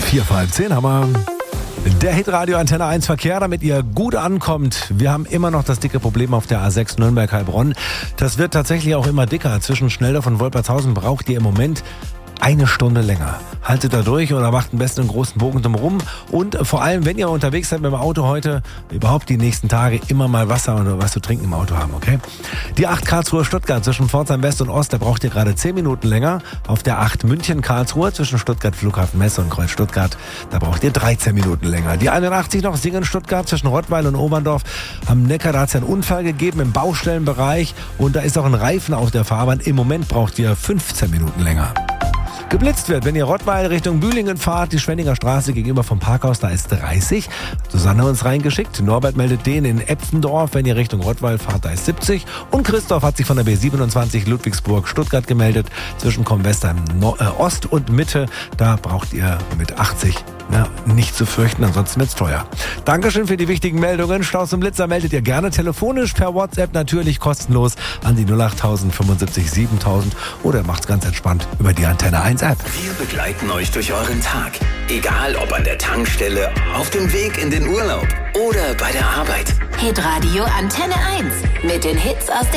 4:30 haben wir. Der Hitradio Antenne 1 Verkehr, damit ihr gut ankommt. Wir haben immer noch das dicke Problem auf der A6 Nürnberg-Heilbronn. Das wird tatsächlich auch immer dicker. Zwischen Schnelldorf und Wolpertshausen braucht ihr im Moment 1 Stunde länger. Haltet da durch oder macht am besten einen großen Bogen drumherum. Und vor allem, wenn ihr unterwegs seid mit dem Auto heute, überhaupt die nächsten Tage immer mal Wasser oder was zu trinken im Auto haben, okay? Die 8 Karlsruhe-Stuttgart zwischen Pforzheim West und Ost, da braucht ihr gerade 10 Minuten länger. Auf der 8 München-Karlsruhe zwischen Stuttgart Flughafen Messe und Kreuz Stuttgart, da braucht ihr 13 Minuten länger. Die 81 noch Singen-Stuttgart zwischen Rottweil und Oberndorf am Neckar, da hat es ja einen Unfall gegeben im Baustellenbereich und da ist auch ein Reifen auf der Fahrbahn. Im Moment braucht ihr 15 Minuten länger. Geblitzt wird, wenn ihr Rottweil Richtung Bühlingen fahrt, die Schwenninger Straße gegenüber vom Parkhaus, da ist 30. Susanne uns reingeschickt. Norbert meldet den in Epfendorf, wenn ihr Richtung Rottweil fahrt, da ist 70. Und Christoph hat sich von der B27 Ludwigsburg-Stuttgart gemeldet. Zwischen Comwestheim Ost und Mitte, da braucht ihr mit 80 nicht zu fürchten, ansonsten wird's teuer. Dankeschön für die wichtigen Meldungen. Staus und Blitzer meldet ihr gerne telefonisch, per WhatsApp natürlich kostenlos an die 08000 75 7000 oder macht's ganz entspannt über die Antenne 1 App. Wir begleiten euch durch euren Tag. Egal ob an der Tankstelle, auf dem Weg in den Urlaub oder bei der Arbeit. Hitradio Antenne 1 mit den Hits aus den